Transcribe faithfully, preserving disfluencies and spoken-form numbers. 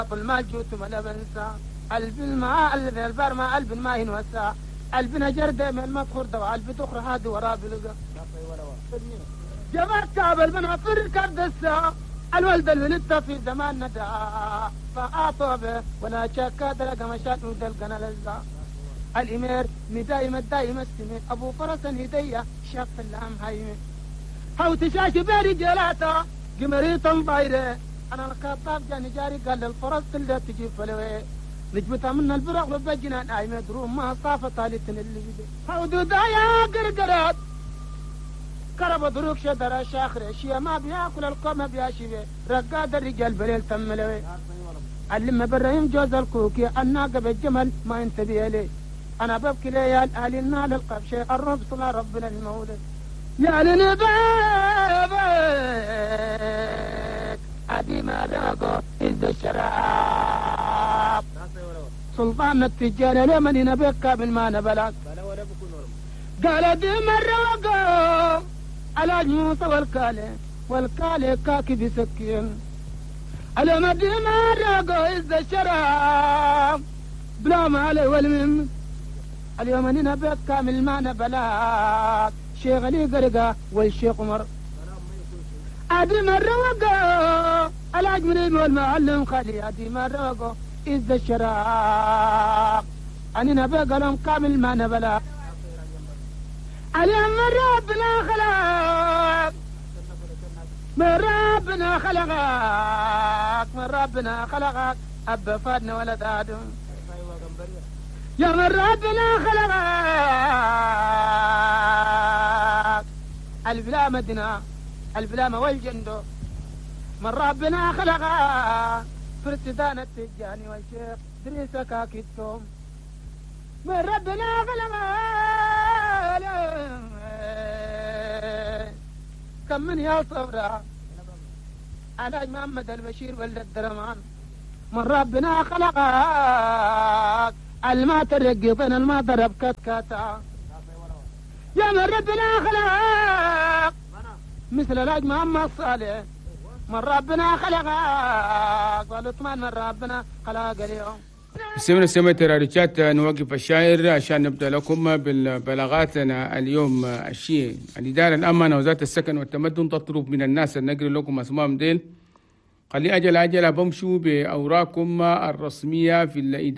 المال جوت ولا بنسى قلب الماء قلب البر ما قلب ما ينوسى قلب نجر دائما ما تخرد وقلب تخرى هذا ورا بلقى جمعت كعب البنا في الركب دسا الولد الولد في زمان ندى فأعطوا به ولا شك درجة مشات ودلقنا لزا الإمير مداي مداي مسمي أبو فرس هدية شاف اللام هايمي هاو تشاش بيري جلاتا قمريتا بايرة أنا الخطاب جاني جاري قال للفرس اللي تجي فلوي نجبتها من البرق وبجنا نايمة دروم ما صافة طالتن اللي بدي هاو دودايا قرقرات كرب دروك شدر شاخر اشياء ما بياكل القوم بياشي رقاد الرجال بليل تملوي علم برايم جوز الكوكي الناقة بالجمل ما ينتبه لي انا ببكي ليال اهل النال القبشة الرب صلى ربنا المولد يا لنبابك ادي ما لاقو إذ الشراب سلطان التجار لمن ينبك قابل ما نبلك قال دي مرة وقو على موسى والكالي والكالي كاكي بسكين على مدينة راقو إذا الشراب بلا مالي والمم اليوم أننا بك كامل معنا بلاك شيخ علي قرقا والشيخ عمر أدي مرة وقو الأجمرين والمعلم خالي أدي مرة وقو إذا الشراب أننا بك لهم كامل معنا بلاك اليوم من ربنا خلق من ربنا خلقك من ربنا خلقك أب فادنا ولد آدم يا من ربنا خلقك البلا مدنا البلا والجندو من ربنا خلقك فرتدان التجاني والشيخ دريسك كيتهم من ربنا خلقك كم من يا صبرا علاج محمد البشير ولد الدرمان من ربنا خلقك الما ترقطن الما ضرب كتكاتا يا من ربنا خلقك مثل علاج محمد صالح من ربنا خلقك والطمان من ربنا خلق اليوم. سمعنا سمعت راديوشات نوقف الشاعر عشان نبدأ لكم بالبلاغاتنا اليوم. الشيء الإدارة الأمانة وزارة السكن والتمدن تطلب من الناس أن نقرأ لكم أسمائهم ديل خلي أجل أجل بمشوا بأوراقكم الرسمية في الإدارة.